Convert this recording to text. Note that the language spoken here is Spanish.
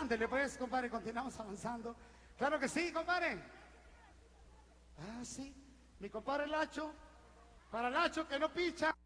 Ándele pues, compadre, continuamos avanzando. Claro que sí, compadre. Ah, sí. Mi compadre Lacho. Para Lacho que no picha.